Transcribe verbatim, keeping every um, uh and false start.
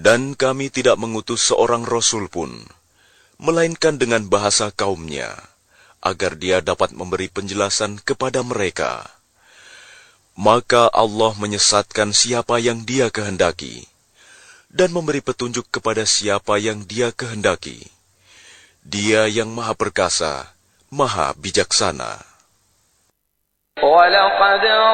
Dan kami tidak mengutus seorang rasul pun, melainkan dengan bahasa kaumnya, agar dia dapat memberi penjelasan kepada mereka. Maka Allah menyesatkan siapa yang Dia kehendaki, dan memberi petunjuk kepada siapa yang Dia kehendaki. Dia yang Maha Perkasa, Maha Bijaksana.